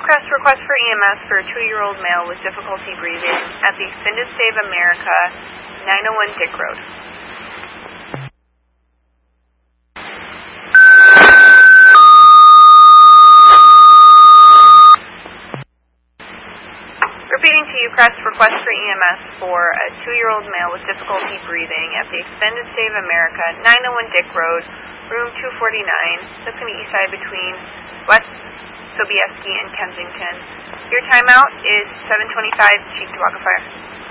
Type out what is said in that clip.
Crest request for EMS for a 2-year-old male with difficulty breathing at the Extended Stay of America, 901 Dick Road. Repeating to you, Crest request for EMS for a 2-year-old male with difficulty breathing at the Extended Stay of America, 901 Dick Road, room 249. That's going to be east side between West Sobieski and Kensington. Your timeout is 7:25, Chief Tawaka Fire.